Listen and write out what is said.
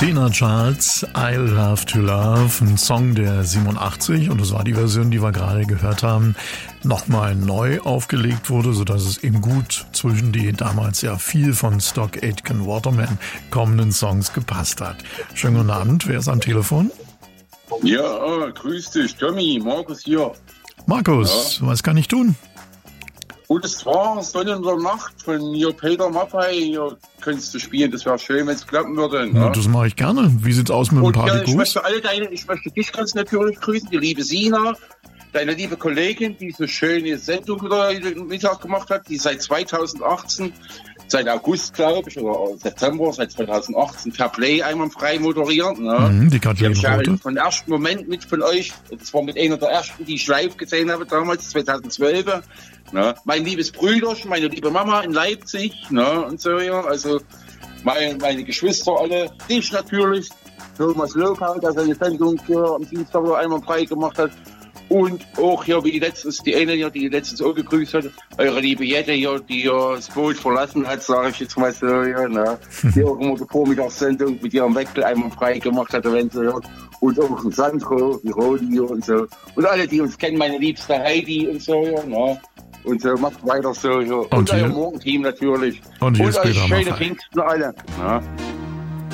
Tina Charles, I Love to Love, ein Song der 87, und das war die Version, die wir gerade gehört haben, nochmal neu aufgelegt wurde, sodass es eben gut zwischen die damals ja viel von Stock Aitken Waterman kommenden Songs gepasst hat. Schönen guten Abend, wer ist am Telefon? Ja, grüß dich, Tommy, Markus hier. Markus, ja. Was kann ich tun? Gutes war Sonne in der Nacht von hier Peter Maffay. Hier könntest du spielen, das wäre schön, wenn es klappen würde. Ja, das mache ich gerne. Wie sieht's aus mit dem Partygruß? Ich möchte dich ganz natürlich grüßen, die liebe Sina, deine liebe Kollegin, die so schöne Sendung wieder Mittag gemacht hat, die seit 2018, seit August, glaube ich, oder September, seit 2018 per Play einmal frei moderiert. Ne? Die Kathleen Rote. Von dem ersten Moment mit von euch, das war mit einer der ersten, die ich live gesehen habe damals, 2012. Ne? Mein liebes Brüderchen, meine liebe Mama in Leipzig, ne? Und so, ja. Also meine Geschwister alle, dich natürlich, Thomas Lokau, der seine Sendung hier am Dienstag einmal frei gemacht hat. Und auch hier, wie die eine hier, die letztens auch gegrüßt hat, eure liebe Jette hier, die hier das Boot verlassen hat, sage ich jetzt mal so, ja, ne? Die auch immer die Vormittagssendung mit ihrem Wechsel einmal frei gemacht hat, wenn sie hört. Und auch Sandro, die Rodi und so. Und alle, die uns kennen, meine liebste Heidi und so, ja, ne? Und so, macht weiter so, ja. Und euer Morgenteam natürlich. Und hier und ist euch Peter schöne Maffay. Pfingsten alle, ne?